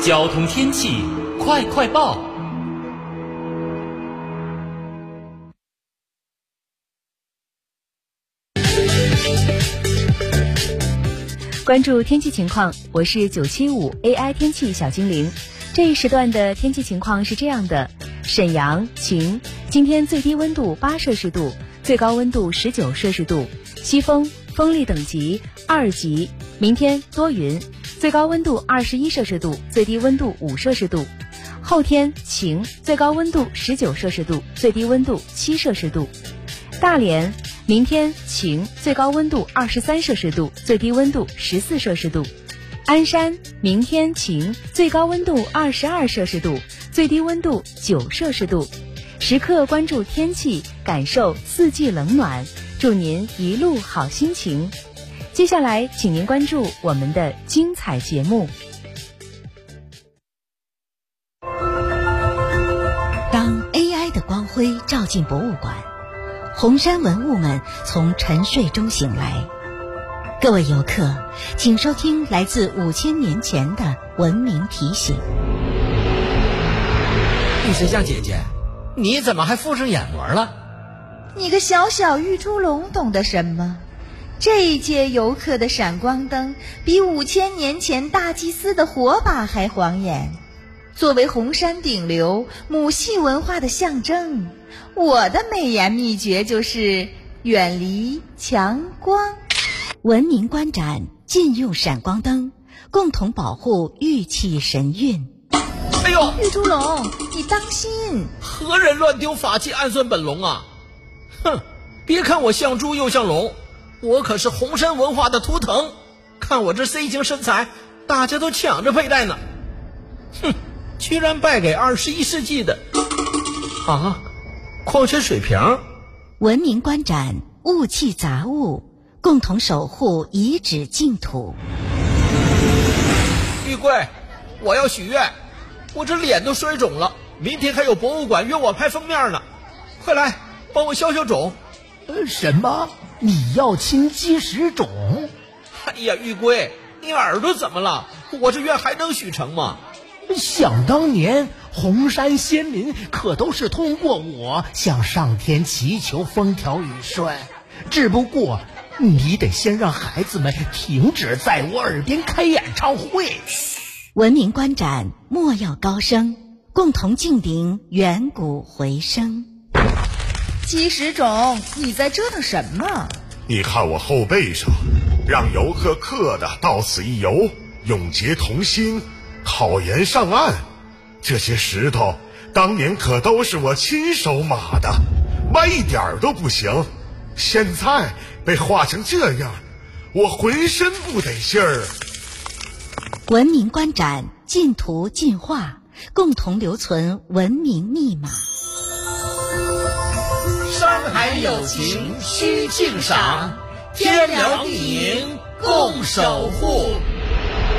交通天气快快报。 关注天气情况，我是975 AI 天气小精灵。这一时段的天气情况是这样的：沈阳晴，今天最低温度8摄氏度，最高温度19摄氏度，西风，风力等级2级。明天多云，最高温度21摄氏度，最低温度5摄氏度。后天晴，最高温度19摄氏度，最低温度7摄氏度。大连明天晴，最高温度23摄氏度，最低温度14摄氏度。鞍山明天晴，最高温度22摄氏度，最低温度9摄氏度。时刻关注天气，感受四季冷暖，祝您一路好心情。接下来请您关注我们的精彩节目。 当 AI 的光辉照进博物馆，红山文物们从沉睡中醒来。各位游客，请收听来自5000年前的文明提醒。 玉水香姐姐，你怎么还附上眼膜了？ 你个小小玉猪笼懂得什么？这一届游客的闪光灯比5000年前大祭司的火把还晃眼。作为红山顶流母系文化的象征，我的美颜秘诀就是远离强光。 文明观展，禁用闪光灯，共同保护玉器神韵。 哎呦， 玉猪笼，你当心！ 何人乱丢法器暗算本龙啊？哼，别看我像猪又像龙，我可是红山文化的图腾。看我这 C 型身材，大家都抢着佩戴呢。哼，居然败给21世纪的矿泉水瓶。 文明观展，物器杂物，共同守护遗址净土。 玉贵，我要许愿，我这脸都水肿了，明天还有博物馆约我拍封面呢，快来帮我消消肿。 什么？你要亲鸡屎肿？ 哎呀，玉贵，你耳朵怎么了？我这愿还能许成吗？ 想当年红山先民可都是通过我向上天祈求风调雨顺，只不过你得先让孩子们停止在我耳边开演唱会。 文明观展，莫要高声，共同敬灵远古回声。 鸡屎种，你在折腾什么？ 你看我后背上，让游客刻的到此一游，永结同心，考研上岸。这些石头当年可都是我亲手码的，歪一点都不行。现在被画成这样，我浑身不得劲儿。 文明观展，净图净画，共同留存文明密码。 山海有情须敬赏，天辽地宁共守护。